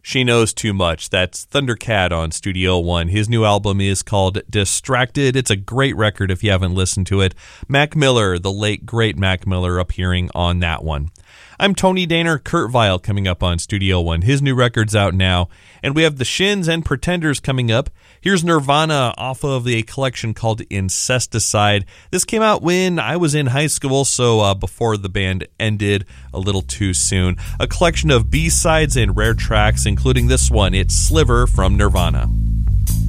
She Knows Too Much. That's Thundercat on Studio One. His new album is called Distracted. It's a great record if you haven't listened to it. Mac Miller, the late, great Mac Miller, appearing on that one. I'm Tony Daner. Kurt Vile coming up on Studio One. His new record's out now. And we have the Shins and Pretenders coming up. Here's Nirvana off of a collection called Incesticide. This came out when I was in high school, so before the band ended a little too soon. A collection of B-sides and rare tracks, including this one. It's Sliver from Nirvana.